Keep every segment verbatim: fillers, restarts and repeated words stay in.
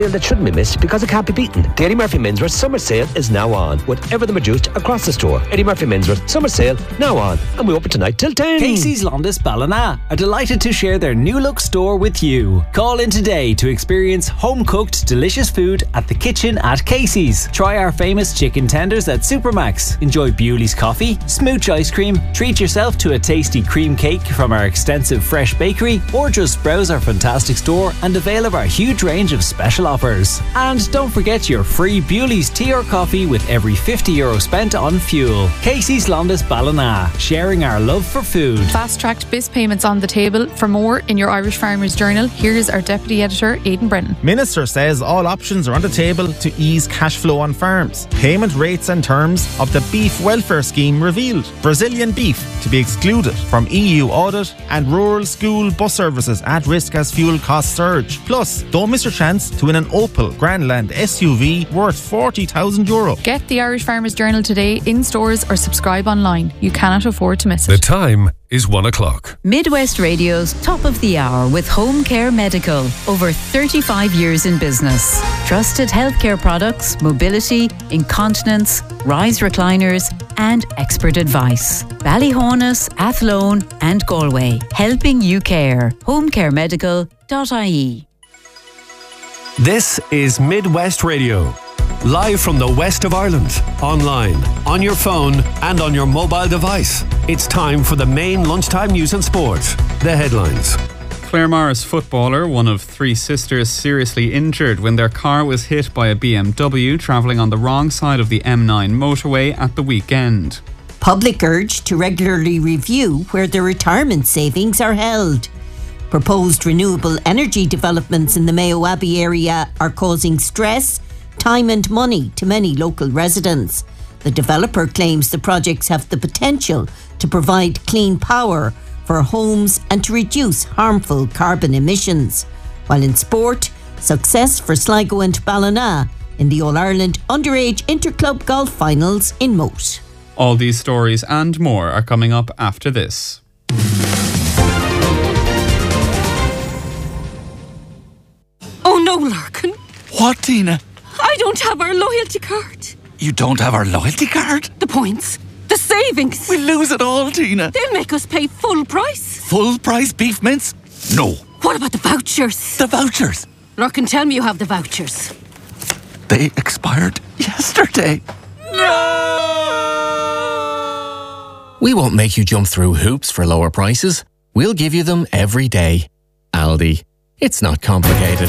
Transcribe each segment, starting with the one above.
That shouldn't be missed because it can't be beaten. The Eddie Murphy Menswear Summer Sale is now on, with everything reduced across the store. Eddie Murphy Menswear Summer Sale now on, and we open tonight till ten. Casey's Londis Ballina are delighted to share their new look store with you. Call in today to experience home cooked delicious food at the kitchen at Casey's. Try our famous chicken tenders at Supermax. Enjoy Bewley's coffee, smooch ice cream, treat yourself to a tasty cream cake from our extensive fresh bakery, or just browse our fantastic store and avail of our huge range of special offers. And don't forget your free Bewley's tea or coffee with every fifty euro spent on fuel. Casey's Londis Ballina, sharing our love for food. Fast-tracked B I S payments on the table. For more in your Irish Farmers Journal, here's our Deputy Editor, Aidan Brennan. Minister says all options are on the table to ease cash flow on farms. Payment rates and terms of the Beef Welfare Scheme revealed. Brazilian beef to be excluded from E U audit, and rural school bus services at risk as fuel costs surge. Plus, don't miss your chance to win an Opel Grandland S U V worth forty thousand euro. Get the Irish Farmers Journal today in stores or subscribe online. You cannot afford to miss it. The time is one o'clock. Midwest Radio's Top of the Hour with Home Care Medical. Over thirty-five years in business. Trusted healthcare products, mobility, incontinence, rise recliners and expert advice. Ballyhonus, Athlone and Galway. Helping you care. home care medical dot I E. This is Midwest Radio. Live from the west of Ireland, online, on your phone and on your mobile device. It's time for the main lunchtime news and sport. The headlines. Claremorris footballer, one of three sisters, seriously injured when their car was hit by a B M W travelling on the wrong side of the M nine motorway at the weekend. Public urged to regularly review where their retirement savings are held. Proposed renewable energy developments in the Mayo Abbey area are causing stress, time and money to many local residents. The developer claims the projects have the potential to provide clean power for homes and to reduce harmful carbon emissions. While in sport, success for Sligo and Ballina in the All-Ireland Underage Interclub Golf Finals in Moate. All these stories and more are coming up after this. Oh no, Larkin. What, Tina? I don't have our loyalty card. You don't have our loyalty card? The points. The savings. We'll lose it all, Tina. They'll make us pay full price. Full price beef mince? No. What about the vouchers? The vouchers? Larkin, tell me you have the vouchers. They expired yesterday. No! We won't make you jump through hoops for lower prices. We'll give you them every day. Aldi. It's not complicated.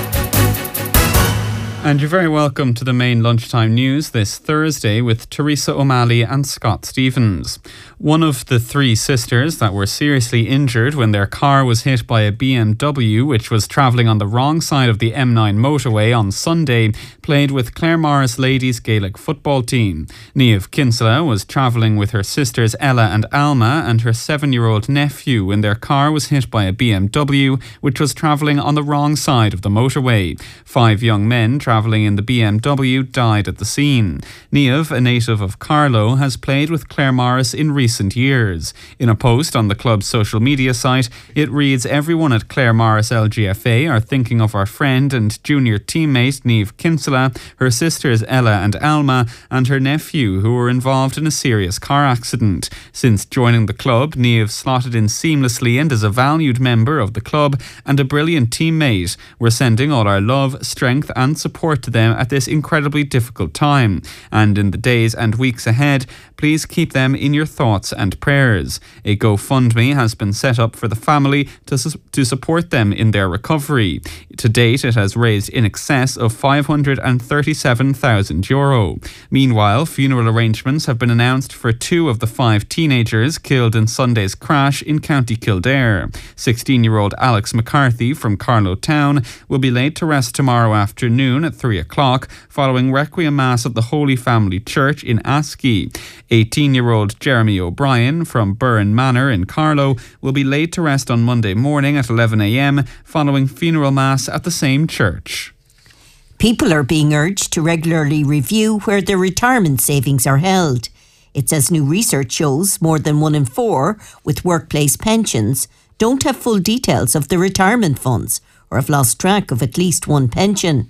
And you're very welcome to the main lunchtime news this Thursday with Teresa O'Malley and Scott Stevens. One of the three sisters that were seriously injured when their car was hit by a B M W which was travelling on the wrong side of the M nine motorway on Sunday played with Claremorris ladies Gaelic football team. Niamh Kinsella was travelling with her sisters Ella and Alma and her seven-year-old nephew when their car was hit by a B M W which was travelling on the wrong side of the motorway. Five young men travelling in the B M W died at the scene. Niamh, a native of Carlow, has played with Claremorris in recent years. In a post on the club's social media site, it reads, "Everyone at Claremorris L G F A are thinking of our friend and junior teammate Niamh Kinsella, her sisters Ella and Alma, and her nephew who were involved in a serious car accident. Since joining the club, Niamh slotted in seamlessly and is a valued member of the club and a brilliant teammate. We're sending all our love, strength and support to them at this incredibly difficult time. And in the days and weeks ahead, please keep them in your thoughts and prayers. A GoFundMe has been set up for the family to, su- to support them in their recovery. To date, it has raised in excess of five hundred thirty-seven thousand euro. Meanwhile, funeral arrangements have been announced for two of the five teenagers killed in Sunday's crash in County Kildare. sixteen-year-old Alex McCarthy from Carlow Town will be laid to rest tomorrow afternoon at three o'clock following Requiem Mass at the Holy Family Church in Askey. eighteen-year-old Jeremy O'Brien from Burren Manor in Carlow will be laid to rest on Monday morning at eleven a.m. following funeral mass at the same church. People are being urged to regularly review where their retirement savings are held. It's as new research shows more than one in four with workplace pensions don't have full details of their retirement funds or have lost track of at least one pension.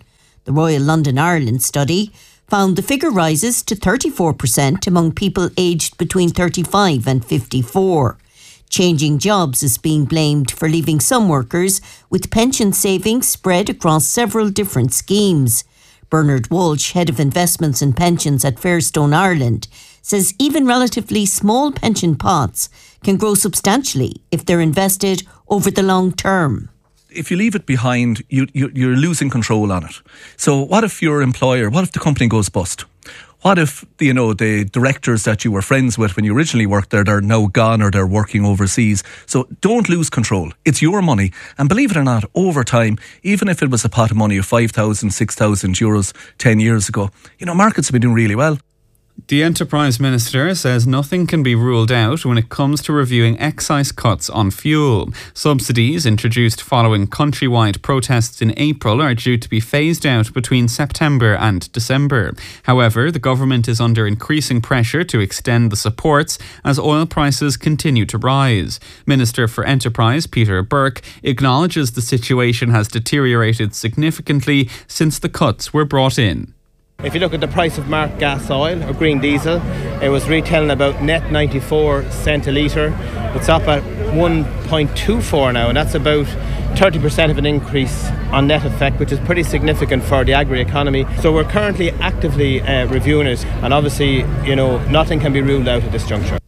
The Royal London Ireland study found the figure rises to thirty-four percent among people aged between thirty-five and fifty-four. Changing jobs is being blamed for leaving some workers with pension savings spread across several different schemes. Bernard Walsh, Head of Investments and Pensions at Fairstone Ireland, says even relatively small pension pots can grow substantially if they're invested over the long term. If you leave it behind, you, you, you're losing control on it. So what if your employer, what if the company goes bust? What if, you know, the directors that you were friends with when you originally worked there, they're now gone or they're working overseas? So don't lose control. It's your money. And believe it or not, over time, even if it was a pot of money of five thousand, six thousand euros ten years ago, you know, markets have been doing really well. The Enterprise Minister says nothing can be ruled out when it comes to reviewing excise cuts on fuel. Subsidies introduced following countrywide protests in April are due to be phased out between September and December. However, the government is under increasing pressure to extend the supports as oil prices continue to rise. Minister for Enterprise Peter Burke acknowledges the situation has deteriorated significantly since the cuts were brought in. If you look at the price of marked gas oil or green diesel, it was retailing about net ninety-four cent a litre. It's up at one point two four now, and that's about thirty percent of an increase on net effect, which is pretty significant for the agri-economy. So we're currently actively uh, reviewing it, and obviously, you know, nothing can be ruled out at this juncture.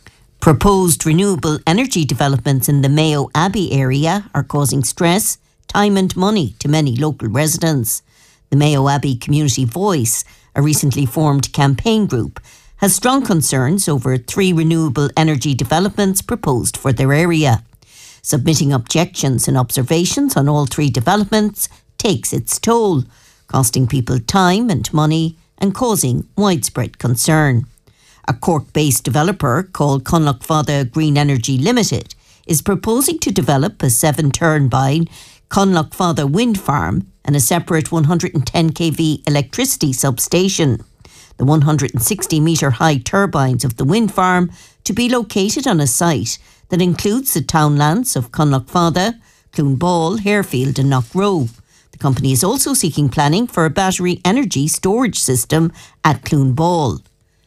Proposed renewable energy developments in the Mayo Abbey area are causing stress, time and money to many local residents. The Mayo Abbey Community Voice, a recently formed campaign group, has strong concerns over three renewable energy developments proposed for their area. Submitting objections and observations on all three developments takes its toll, costing people time and money and causing widespread concern. A Cork-based developer called Conlochfada Green Energy Limited is proposing to develop a seven-turbine Conlochfada wind farm and a separate one hundred ten kilowatt electricity substation. The one hundred sixty metre high turbines of the wind farm to be located on a site that includes the townlands of Conlochfada, Cloonball, Harefield and Knockrow. The company is also seeking planning for a battery energy storage system at Cloonball.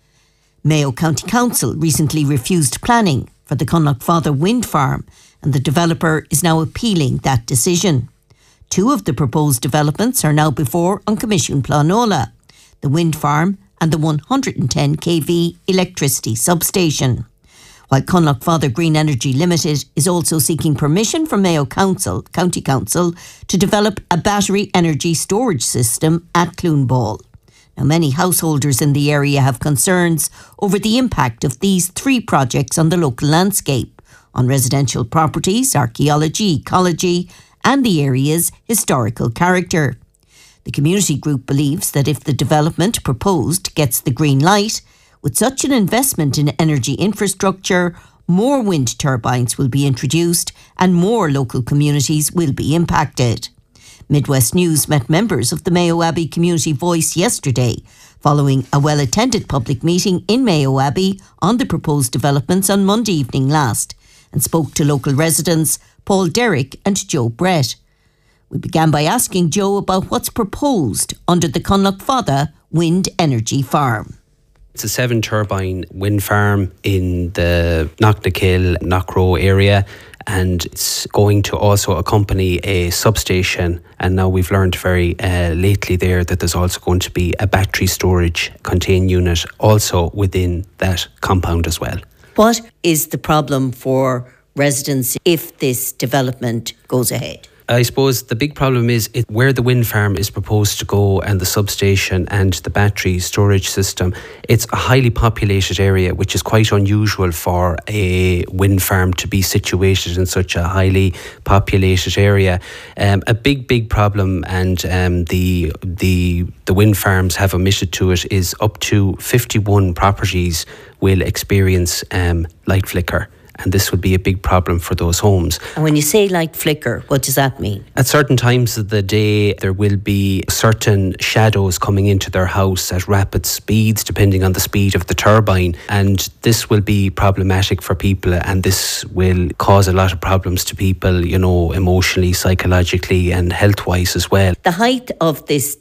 Mayo County Council recently refused planning for the Conlochfada wind farm, and the developer is now appealing that decision. Two of the proposed developments are now before An Comisiún Pleanála, the wind farm and the one hundred ten kilowatt electricity substation. While Conlochfada Green Energy Limited is also seeking permission from Mayo Council, County Council to develop a battery energy storage system at Cloonball. Now, many householders in the area have concerns over the impact of these three projects on the local landscape, on residential properties, archaeology, ecology and the area's historical character. The community group believes that if the development proposed gets the green light, with such an investment in energy infrastructure, more wind turbines will be introduced and more local communities will be impacted. Midwest News met members of the Mayo Abbey Community Voice yesterday, following a well-attended public meeting in Mayo Abbey on the proposed developments on Monday evening last, and spoke to local residents Paul Derrick and Joe Brett. We began by asking Joe about what's proposed under the Conlochfada wind energy farm. It's a seven-turbine wind farm in the Knocknakill, Knockrow area, and it's going to also accompany a substation. And now we've learned very uh, lately there that there's also going to be a battery storage contained unit also within that compound as well. What is the problem for residents if this development goes ahead? I suppose the big problem is it, where the wind farm is proposed to go and the substation and the battery storage system. It's a highly populated area, which is quite unusual for a wind farm to be situated in such a highly populated area. Um, a big, big problem, and um, the the the wind farms have omitted to it, is up to fifty-one properties will experience um, light flicker. And this would be a big problem for those homes. And when you say light flicker, what does that mean? At certain times of the day, there will be certain shadows coming into their house at rapid speeds, depending on the speed of the turbine. And this will be problematic for people, and this will cause a lot of problems to people, you know, emotionally, psychologically and health-wise as well. The height of this